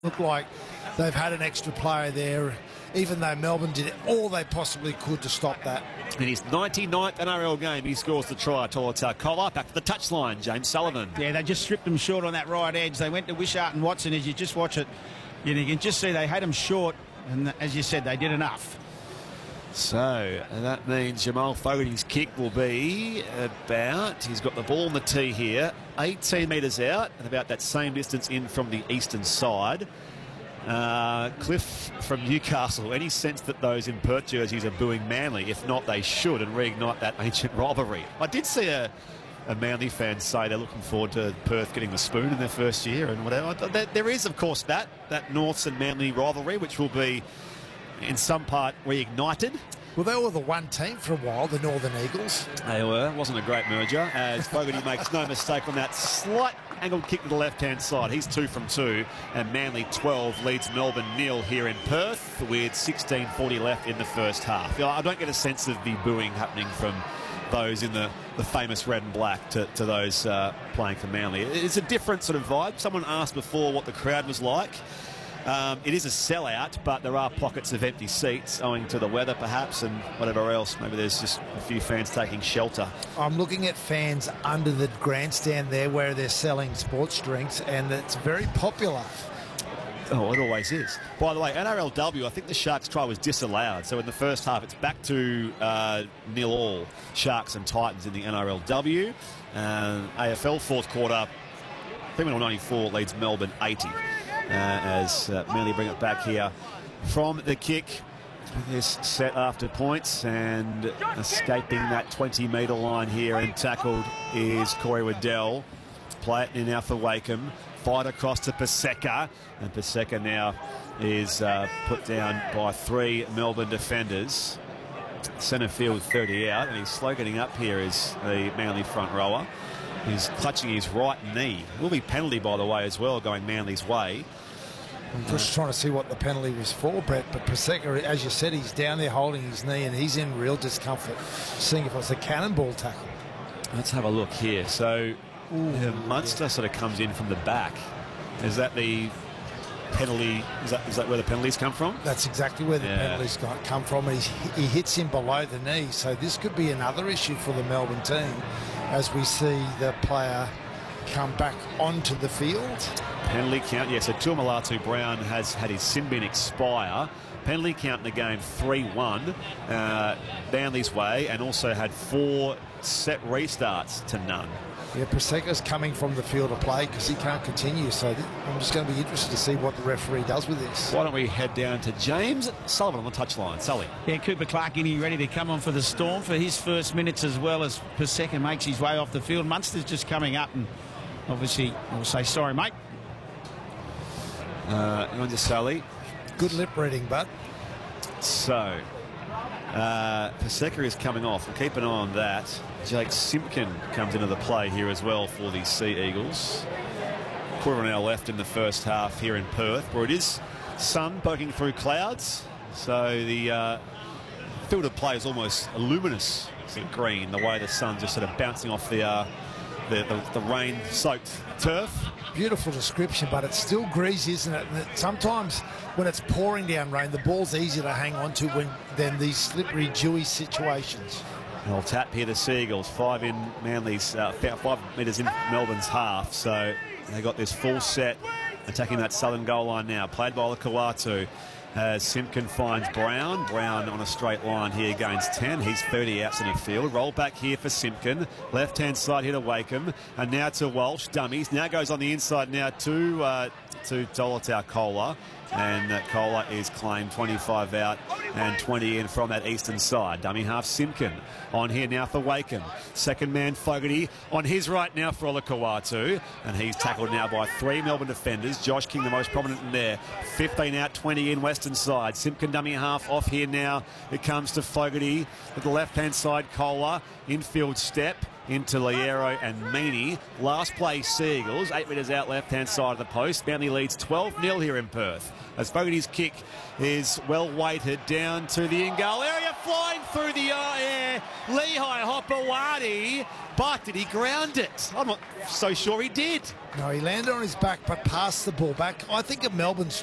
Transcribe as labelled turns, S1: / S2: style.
S1: Look like they've had an extra player there, even though Melbourne did all they possibly could to stop that.
S2: In his 99th NRL game, he scores the try. Tolata Kola back to the touchline. James Sullivan.
S3: Yeah, they just stripped him short on that right edge. They went to Wishart and Watson. As you just watch it, you can just see they had him short, and as you said, they did enough.
S2: So that means Jamal Fogarty's kick will be about, he's got the ball on the tee here, 18 metres out and about that same distance in from the eastern side. Cliff from Newcastle, any sense that those in Perth jerseys are booing Manly? If not, they should, and reignite that ancient rivalry. I did see a Manly fan say they're looking forward to Perth getting the spoon in their first year and whatever. There is, of course, that Norths and Manly rivalry, which will be in some part reignited.
S1: Well, they were the one team for a while, the Northern Eagles.
S2: They were. It wasn't a great merger, as Fogarty makes no mistake on that slight angled kick to the left-hand side. He's 2 from 2, and Manly 12 leads Melbourne 0 here in Perth with 16:40 left in the first half. I don't get a sense of the booing happening from those in the famous red and black to those playing for Manly. It's a different sort of vibe. Someone asked before what the crowd was like. It is a sellout, but there are pockets of empty seats owing to the weather perhaps and whatever else. Maybe there's just a few fans taking shelter.
S1: I'm looking at fans under the grandstand there where they're selling sports drinks, and it's very popular.
S2: Oh, it always is. By the way, NRLW, I think the Sharks try was disallowed. So in the first half, it's back to 0-0 Sharks and Titans in the NRLW. AFL fourth quarter, Fremantle 94 leads Melbourne 80. As Manly bring it back here from the kick. This set after points, and escaping that 20-metre line here and tackled is Corey Waddell. Play it in now for Wakeham. Fight across to Paseka, and Paseka now is put down by 3 Melbourne defenders. Centre field 30 out, and he's slow getting up here is the Manly front rower. He's clutching his right knee. Will be penalty, by the way, as well, going Manly's way.
S1: I'm just trying to see what the penalty was for, Brett. But Paseka, as you said, he's down there holding his knee and he's in real discomfort. Seeing if it's a cannonball tackle.
S2: Let's have a look here. So Munster sort of comes in from the back. Is that the penalty? Is that where the penalties come from?
S1: That's exactly where the penalties come from. He hits him below the knee. So this could be another issue for the Melbourne team as we see the player come back onto the field.
S2: Penalty count, yes. So Tuamulatu Brown has had his sin bin expire. Penalty count in the game 3-1 Manly's way, and also had 4 set restarts to none.
S1: Yeah, Paseka's coming from the field of play because he can't continue. So I'm just going to be interested to see what the referee does with this.
S2: Why don't we head down to James Sullivan on the touchline. Sully.
S3: Yeah, Cooper Clark getting ready to come on for the Storm for his first minutes as well as Paseka makes his way off the field. Munster's just coming up, and obviously we'll say sorry, mate.
S2: On to Sully.
S1: Good lip reading, bud.
S2: So, Paseka is coming off. We'll keep an eye on that. Jake Simpkin comes into the play here as well for the Sea Eagles. Quarter of an hour left in the first half here in Perth, where it is sun poking through clouds. So the field of play is almost a luminous sort of green, the way the sun's just sort of bouncing off the rain-soaked turf.
S1: Beautiful description, but it's still greasy, isn't it? And sometimes when it's pouring down rain, the ball's easier to hang on to than these slippery, dewy situations.
S2: Well, tap here, the Seagulls, 5 in Manly's, 5 metres in Melbourne's half. So they got this full set, attacking that southern goal line now. Played by Olakau'atu. As Simpkin finds Brown. Brown on a straight line here gains 10. He's 30 out centre field. Roll back here for Simpkin. Left-hand side here to Wakeham. And now to Walsh. Dummies. Now goes on the inside now to Tolata Kola. And Kola is claimed 25 out and 20 in from that eastern side. Dummy half Simpkin on here now for Wakeham. Second man Fogarty on his right now for Olakau'atu. And he's tackled now by 3 Melbourne defenders. Josh King the most prominent in there. 15 out, 20 in western side. Simpkin dummy half off here now. It comes to Fogarty with the left-hand side. Kola infield step. into Liero and Meany. Last play, Seagulls, 8 metres out left-hand side of the post. Manly leads 12-0 here in Perth. As Fogarty's kick is well weighted down to the in-goal area, flying through the air. Lehigh Hopewadi, but did he ground it? I'm not so sure he did.
S1: No, he landed on his back but passed the ball back. I think of Melbourne's